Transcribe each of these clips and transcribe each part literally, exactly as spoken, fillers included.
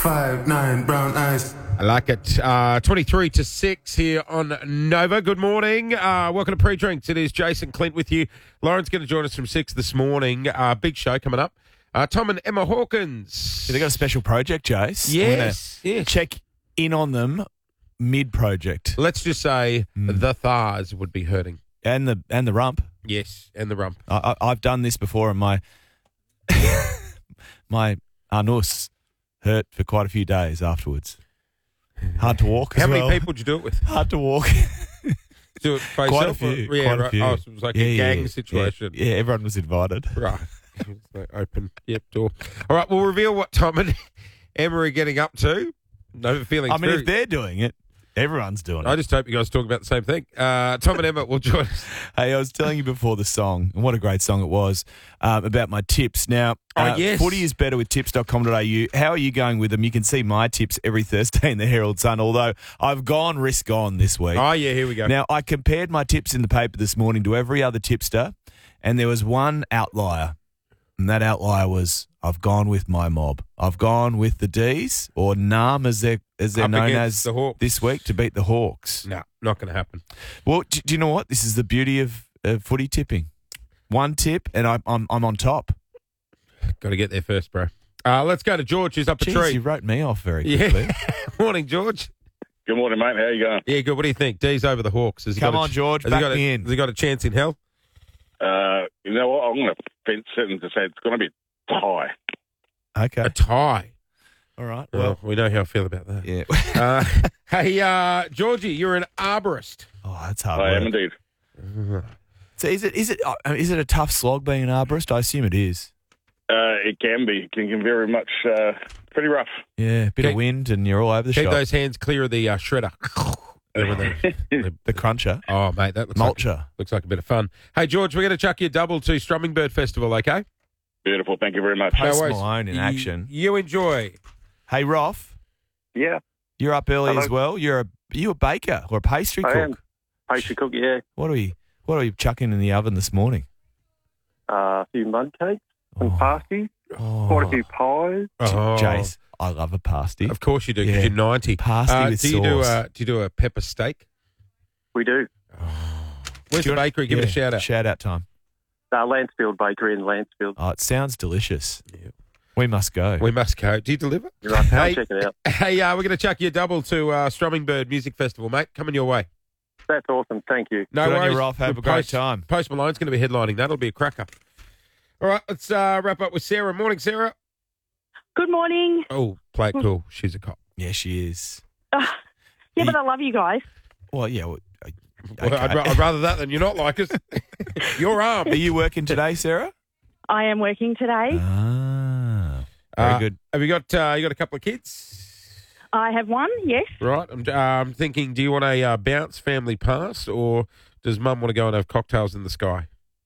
Five, nine, brown eyes. I like it. Uh, twenty-three to six here on Nova. Good morning. Uh, welcome to Pre-Drinks. It is Jason Clint with you. Lauren's going to join us from six this morning. Uh, big show coming up. Uh, Tom and Emma Hawkins. They got a special project, Jace. Yes, I'm gonna yes. check in on them mid-project. Let's just say Mm. the thighs would be hurting. And the and the rump. Yes, and the rump. I, I, I've done this before, and my my anus hurt for quite a few days afterwards. Hard to walk. How as many well. people did you do it with? Hard to walk. Do it by Quite a yourself? or- few. Yeah, quite a right. few. Oh, so it was like Yeah, a yeah, gang yeah. situation. Yeah, yeah, everyone was invited. Right. Like open, yep, door. All right, we'll reveal what Tom and Emma are getting up to. No feelings. I mean, very- if they're doing it, everyone's doing it. I just hope you guys talk about the same thing. Uh, Tom and Emma will join us. Hey, I was telling you before the song, and what a great song it was, um, about my tips. Now, Oh, uh, yes. footy is better with tips dot com dot a u. How are you going with them? You can see my tips every Thursday in the Herald Sun, although I've gone risk on this week. Oh, yeah, here we go. Now, I compared my tips in the paper this morning to every other tipster, and there was one outlier, and that outlier was I've gone with my mob. I've gone with the D's, or N A M as they're, as they're Up known against as the Hawks. this week, to beat the Hawks. No, not going to happen. Well, do, do you know what? This is the beauty of uh, footy tipping. One tip, and I'm I'm, I'm on top. Got to get there first, bro. Uh, let's go to George, who's up a Jeez, tree. you wrote me off very quickly. Yeah. Morning, George. Good morning, mate. How you going? Yeah, good. What do you think? D's over the Hawks. Has he Come got a on, ch- George, has he back got a- me in. Has he got a chance in hell? Uh, you know what? I'm going to fence it and to say it's going to be tie. Okay. A tie. All right. Well, Well, we know how I feel about that. yeah. Uh, hey, uh, Georgie, you're an arborist. Oh, that's hard I am work. indeed. So is it is it uh, is it a tough slog being an arborist? I assume it is. Uh, it can be. It can get very much uh, pretty rough. Yeah, a bit Keep- of wind and you're all over the Keep shop. those hands clear of the uh, shredder. Remember the- The cruncher. oh, mate, that looks like, Mulcher. looks like a bit of fun. Hey, George, we're going to chuck you a double to Strummingbird Festival, okay? Beautiful. Thank you very much. Post worries. Malone in You- action. You enjoy. Hey, Roth, Yeah, you're up early Hello. as well. You're a you a baker or a pastry I cook. am. Pastry cook, yeah. What are we what are we chucking in the oven this morning? Uh, a few mud cakes, some Oh. pasties, Oh, quite a few pies. Oh, Jace, I love a pasty. Of course you do, because Yeah. you're ninety. Pasty Uh, with do you do sauce. a, do you do a pepper steak? We do. Where's Do you the want- bakery? Give it a yeah, shout out. Shout out time. Uh, Lansfield Bakery in Lansfield. Oh, it sounds delicious. Yeah. We must go. We must go. Do you deliver? You're right, Hey, check it out. hey, uh, we're going to chuck you a double to uh, Strummingbird Music Festival, mate. Coming your way. That's awesome. Thank you. No Good on worries. you, Rolf. Have a great Post, time. Post Malone's going to be headlining. That'll be a cracker. All right, let's uh, wrap up with Sarah. Morning, Sarah. Good morning. Oh, play it cool. She's a cop. Yeah, she is. Uh, yeah, but I love you guys. Well, yeah. Well, Well, I'd, okay. ra- I'd rather that than you not like us. Your arm. Are you working today, Sarah? I am working today. Ah, very Uh, good. Have you got uh, you got a couple of kids? I have one, yes. Right. I'm um, thinking, do you want a uh, bounce family pass, or does Mum want to go and have cocktails in the sky?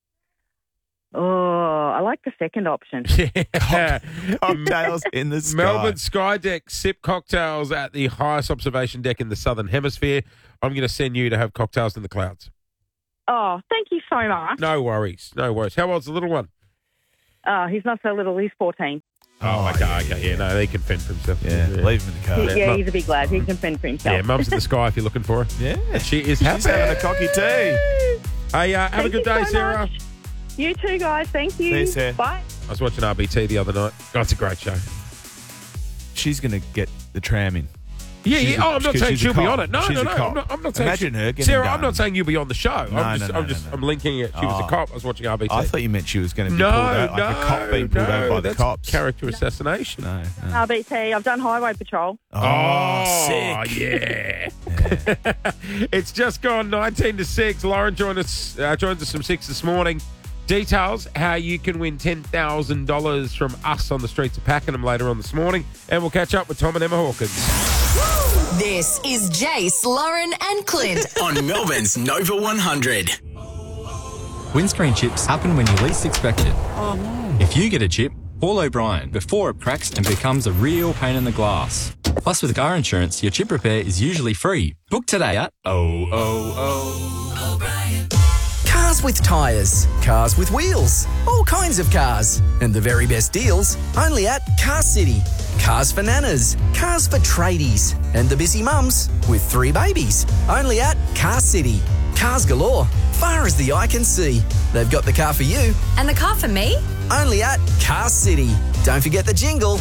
Oh, I like the second option. Yeah. Cocktails in the sky. Melbourne Sky Deck, sip cocktails at the highest observation deck in the Southern Hemisphere. I'm going to send you to have cocktails in the clouds. Oh, thank you so much. No worries. No worries. How old's the little one? Oh, he's not so little. He's fourteen. Oh, okay, okay. Yeah, no, he can fend for himself. Yeah, leave him in the car. He- yeah, Mum- he's a big lad. He can fend for himself. Yeah, Mum's in the sky if you're looking for her. Yeah. And she is happy. She's having a cocky tea. Hey, uh, have Thank a good you day, so Sarah. much. You too, guys. Thank you. See you, Sarah. Bye. I was watching R B T the other night. Oh, it's a great show. She's going to get the tram in. Yeah, She's yeah. a- Oh, I'm not she's saying a she'll be cop. on it. No, She's no, a no. cop. I'm not, I'm not saying. Imagine her getting Sarah, done. I'm not saying you'll be on the show. No, I'm just, no, I'm no, just, no, no. I'm linking it. She was Oh. a cop. I was watching R B T. I thought you meant she was going to be no, pulled out, like no, a cop being pulled no, over by the that's cops. character assassination. No, no. R B T, I've done highway patrol. Oh, sick. yeah. It's just gone nineteen to six. Lauren joined us, uh, joins us from six this morning. Details how you can win ten thousand dollars from us on the streets of Pakenham later on this morning. And we'll catch up with Tom and Emma Hawkins. This is Jace, Lauren, and Clint. On Melbourne's Nova one hundred. Windscreen chips happen when you least expect it. Oh, no. If you get a chip, call O'Brien before it cracks and becomes a real pain in the glass. Plus, with car insurance, your chip repair is usually free. Book today at oh oh oh. Cars Cars with tyres, cars with wheels, all kinds of cars. And the very best deals only at Car City. Cars for nanas, cars for tradies, and the busy mums with three babies. Only at Car City. Cars galore, far as the eye can see. They've got the car for you. And the car for me? Only at Car City. Don't forget the jingle.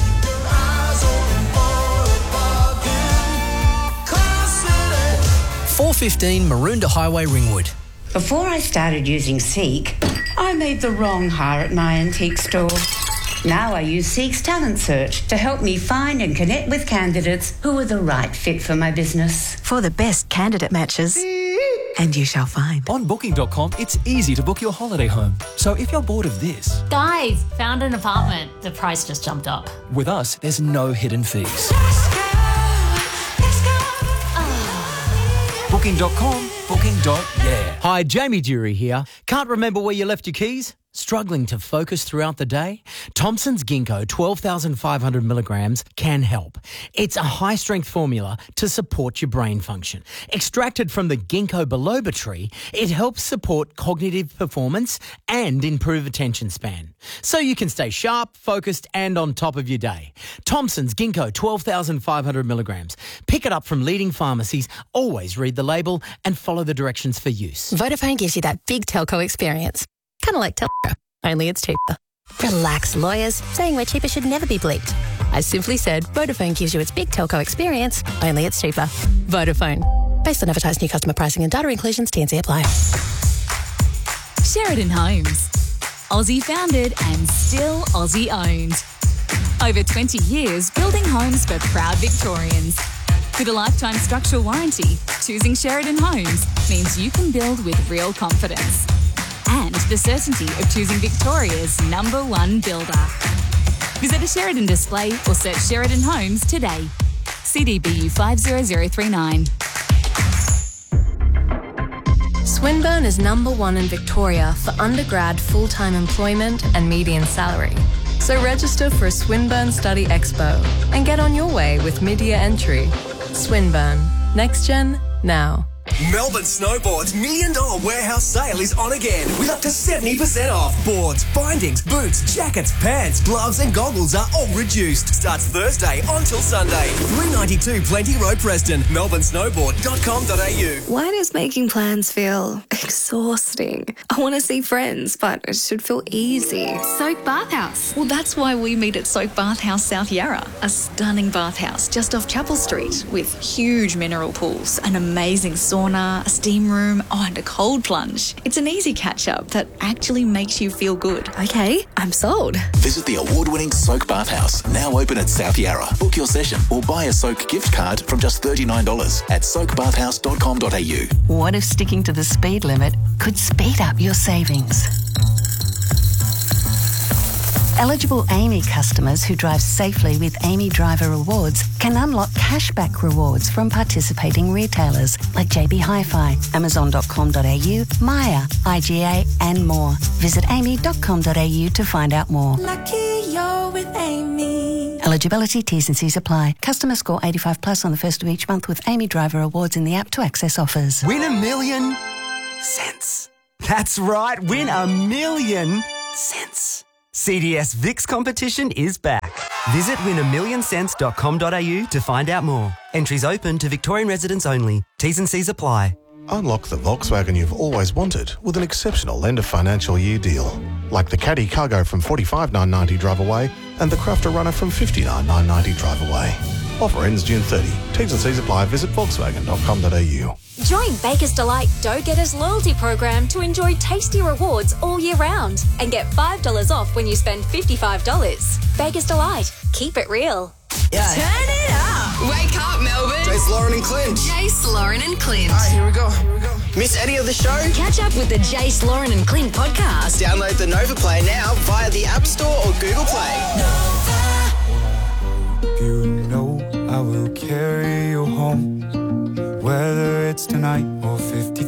four fifteen Maroondah Highway, Ringwood. Before I started using Seek, I made the wrong hire at my antique store. Now I use Seek's Talent Search to help me find and connect with candidates who are the right fit for my business. For the best candidate matches. And you shall find. On booking dot com, it's easy to book your holiday home. So if you're bored of this... Guys, found an apartment. The price just jumped up. With us, there's no hidden fees. booking dot com, booking. Yeah. Hi, Jamie Dury here. Can't remember where you left your keys? Struggling to focus throughout the day? Thompson's Ginkgo twelve thousand five hundred milligrams can help. It's a high-strength formula to support your brain function. Extracted from the ginkgo biloba tree, it helps support cognitive performance and improve attention span. So you can stay sharp, focused and on top of your day. Thompson's Ginkgo twelve thousand five hundred milligrams. Pick it up from leading pharmacies. Always read the label and follow the directions for use. Vodafone gives you that big telco experience. Kind of like Telco, only it's cheaper. Relax, lawyers. Saying we're cheaper should never be bleeped. I simply said Vodafone gives you its big telco experience, only it's cheaper. Vodafone. Based on advertised new customer pricing and data inclusions, T and C apply. Sheridan Homes. Aussie founded and still Aussie owned. Over twenty years building homes for proud Victorians. With a lifetime structural warranty, choosing Sheridan Homes means you can build with real confidence. And the certainty of choosing Victoria's number one builder. Visit a Sheridan display or search Sheridan Homes today. C D B U five zero zero three nine. Swinburne is number one in Victoria for undergrad full-time employment and median salary. So register for a Swinburne Study Expo and get on your way with mid-year entry. Swinburne. Next gen, now. Melbourne Snowboard's Million Dollar Warehouse Sale is on again with up to seventy percent off. Boards, bindings, boots, jackets, pants, gloves and goggles are all reduced. Starts Thursday until Sunday. three ninety-two Plenty Road, Preston. melbourne snowboard dot com dot a u. Why does making plans feel exhausting? I want to see friends, but it should feel easy. Soak Bathhouse. Well, that's why we meet at Soak Bathhouse South Yarra, a stunning bathhouse just off Chapel Street with huge mineral pools, an amazing sauna, a steam room, oh, and a cold plunge. It's an easy catch-up that actually makes you feel good. Okay, I'm sold. Visit the award-winning Soak Bathhouse, now open at South Yarra. Book your session or buy a Soak gift card from just thirty-nine dollars at soak bathhouse dot com dot a u. What if sticking to the speed limit could speed up your savings? Eligible Amy customers who drive safely with Amy Driver Rewards can unlock cashback rewards from participating retailers like J B Hi-Fi, amazon dot com dot a u, Maya, I G A and more. Visit amy dot com dot a u to find out more. Lucky you're with Amy. Eligibility, T's and C's apply. Customer score eighty-five plus on the first of each month with Amy Driver Rewards in the app to access offers. Win a million cents. That's right, win a million cents. C D S Vix competition is back. Visit win a million cents dot com dot a u to find out more. Entries open to Victorian residents only. T's and C's apply. Unlock the Volkswagen you've always wanted with an exceptional end of financial year deal. Like the Caddy Cargo from forty-five thousand nine hundred ninety drive away and the Crafter Runner from fifty-nine thousand nine hundred ninety drive away. Offer ends June thirtieth. T's and C's apply. Visit volkswagen dot com dot a u. Join Baker's Delight Dough Getters loyalty program to enjoy tasty rewards all year round and get five dollars off when you spend fifty-five dollars. Baker's Delight. Keep it real. Yeah. Turn it up. Wake up, Melbourne. Jace, Lauren and Clint. Jace, Lauren and Clint. All right, here we go. Here we go. Miss any of the show? Catch up with the Jace, Lauren and Clint podcast. Download the Nova Play now via the App Store or Google Play. You know I will carry you home, whether it's tonight